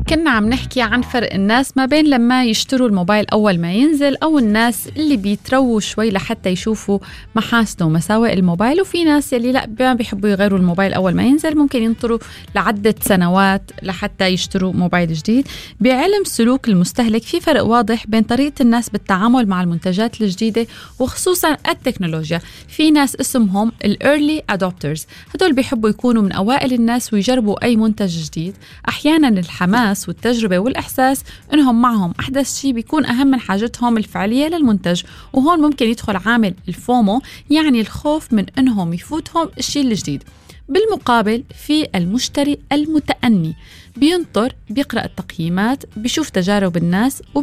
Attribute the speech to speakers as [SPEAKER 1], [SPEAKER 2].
[SPEAKER 1] كنا عم نحكي عن فرق الناس ما بين لما يشتروا الموبايل أول ما ينزل، أو الناس اللي بيترووا شوي لحتى يشوفوا محاسنه ومساوئ الموبايل، وفي ناس اللي لا ما بيحبوا يغيروا الموبايل أول ما ينزل، ممكن ينطروا لعدة سنوات لحتى يشتروا موبايل جديد. بعلم سلوك المستهلك في فرق واضح بين طريقة الناس بالتعامل مع المنتجات الجديدة وخصوصا التكنولوجيا. في ناس اسمهم الearly adopters، هدول بيحبوا يكونوا من أوائل الناس ويجربوا أي منتج جديد. أحيانا الحماس والتجربة والإحساس إنهم معهم أحدث شيء بيكون أهم من حاجتهم الفعلية للمنتج، وهون ممكن يدخل عامل الفومو، يعني الخوف من إنهم يفوتهم الشيء الجديد. بالمقابل في المشتري المتأني، بينطر، بيقرأ التقييمات، بيشوف تجارب الناس